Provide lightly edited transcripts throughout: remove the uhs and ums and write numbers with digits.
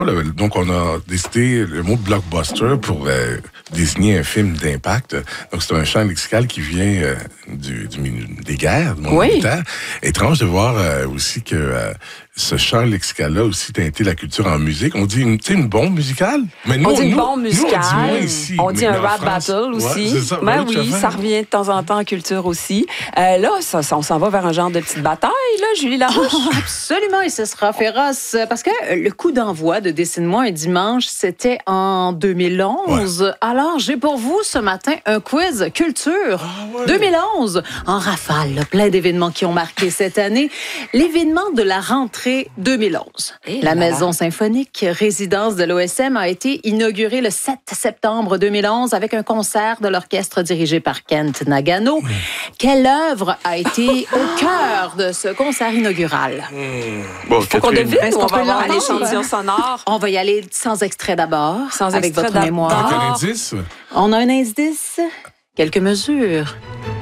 Donc, on a décidé le mot blockbuster pour désigner un film d'impact. Donc, c'est un champ lexical qui vient des guerres, du monde militaire. Étrange de voir aussi que ce champ lexical-là aussi teinté la culture en musique. On dit une bombe musicale. Mais nous, on dit une bombe musicale. On dit moins ici. On dit un rap battle aussi. Ouais, ça. Ben oui, ça revient de temps en temps en culture aussi. Là, on s'en va vers un genre de petite bataille, là, Julie Larouche. Absolument, et ce sera féroce. Parce que le coup d'envoi de Dessine-moi un dimanche, c'était en 2011. Ouais. Alors, j'ai pour vous ce matin un quiz culture. 2011, en rafale, là, plein d'événements qui ont marqué cette année. L'événement de la rentrée 2011. La Maison symphonique, résidence de l'OSM, a été inaugurée le 7 septembre 2011 avec un concert de l'orchestre dirigé par Kent Nagano. Quelle œuvre a été au cœur de ce concert inaugural? Bon, faut qu'on devine ou on va avoir un échantillon sonore? On va y aller sans extrait d'abord, sans avec extrait votre mémoire. Avec un indice? On a un indice, quelques mesures.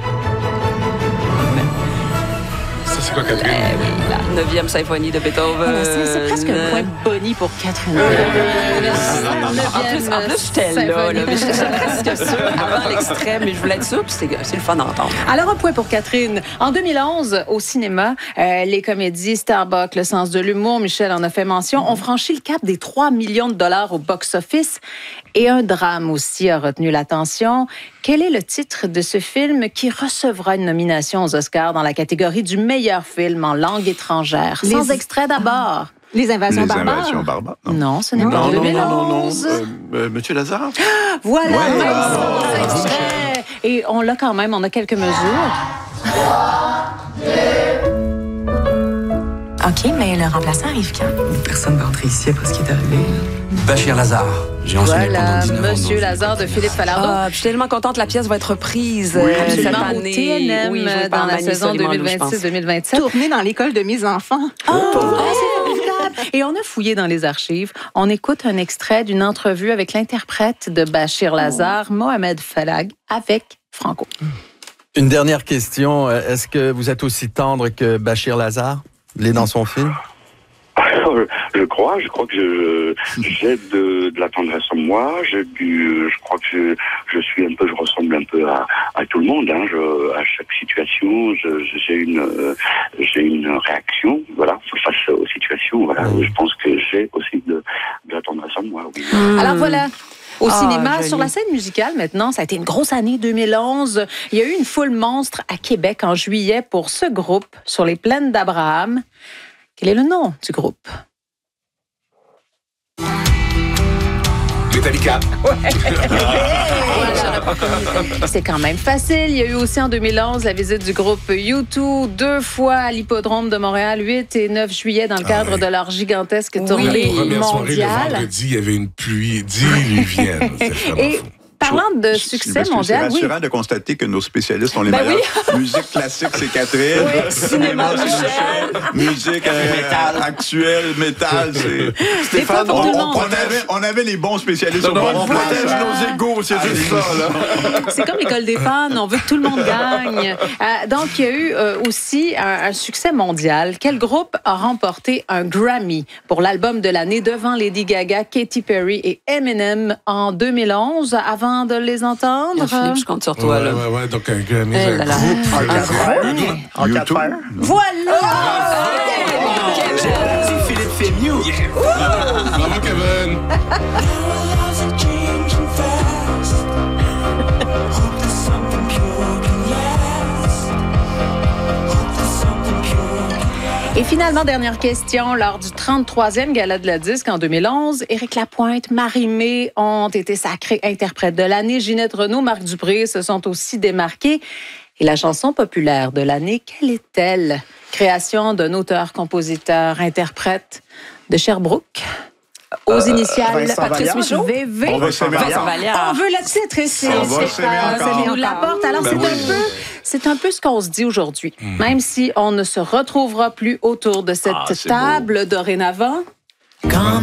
C'est quoi, Catherine? La 9e symphonie de Beethoven. C'est presque un point boni pour Catherine. En plus, j'étais là, mais j'étais presque sûre avant l'extrait, mais je voulais être sûre, puis c'est le fun d'entendre. Alors, un point pour Catherine. En 2011, au cinéma, les comédies Starbuck, Le sens de l'humour, Michel en a fait mention, ont franchi le cap des 3 millions de dollars au box-office. Et un drame aussi a retenu l'attention. Quel est le titre de ce film qui recevra une nomination aux Oscars dans la catégorie du meilleur film en langue étrangère? Sans extrait d'abord. Les Invasions barbares. Les Invasions barbares. Non, ce n'est pas en 2011. Monsieur Lazare. Voilà, sans extrait. Et on l'a quand même, on a quelques mesures. 3, 2... OK, mais le remplaçant arrive quand? Personne va entrer ici après ce qui est arrivé. Bachir Lazare. J'ai enseigné pendant 19 ans. Monsieur Lazare de Philippe Falardeau. Je suis tellement contente que la pièce va être reprise cette année. Au TNM, dans la saison 2026-2027. Tournée dans l'école de mes enfants. C'est formidable. Et on a fouillé dans les archives. On écoute un extrait d'une entrevue avec l'interprète de Bachir Lazare, Mohamed Falag, avec Franco. Une dernière question. Est-ce que vous êtes aussi tendre que Bachir Lazare? Il est dans son film? Je crois que j'ai de la tendresse en moi. Je crois que je ressemble un peu à tout le monde. Hein. À chaque situation, j'ai une réaction, voilà, face aux situations. Voilà. Je pense que j'ai aussi de la tendresse en moi. Oui. Alors voilà. Au cinéma, joli. Sur la scène musicale, maintenant, ça a été une grosse année 2011. Il y a eu une foule monstre à Québec en juillet pour ce groupe sur les plaines d'Abraham. Quel est le nom du groupe? Metallica. C'est quand même facile. Il y a eu aussi en 2011 la visite du groupe U2, 2 fois à l'hippodrome de Montréal, 8 et 9 juillet, dans le cadre de leur gigantesque tournée mondiale. La première soirée, le vendredi, il y avait une pluie diluvienne. C'est vraiment fou. Parlant de succès mondial, c'est rassurant de constater que nos spécialistes sont les meilleurs. Oui. Musique classique, c'est Catherine. Oui. Cinéma, c'est Michel. Musique actuelle, métal, c'est Stéphane. On avait les bons spécialistes. On protège nos égos, c'est juste ça. Là. C'est comme l'école des fans, on veut que tout le monde gagne. Donc, il y a eu aussi un succès mondial. Quel groupe a remporté un Grammy pour l'album de l'année devant Lady Gaga, Katy Perry et Eminem en 2011, avant de les entendre? Philippe, je compte sur toi. Ouais, donc un Grammy, un groupe. En 4 heures. Voilà! Philippe fait mieux. Bravo, Kevin! Et finalement, dernière question. Lors du 33e Gala de la Disque en 2011, Éric Lapointe, Marie-Mé ont été sacrés interprètes de l'année. Ginette Renault, Marc Dupré se sont aussi démarqués. Et la chanson populaire de l'année, quelle est-elle? Création d'un auteur, compositeur, interprète de Sherbrooke. Aux initiales, Patrice Michaud, VV. On veut s'aimer On veut le titre et c'est nous l'apporte. Alors, c'est un peu ce qu'on se dit aujourd'hui. Même si on ne se retrouvera plus autour de cette table dorénavant.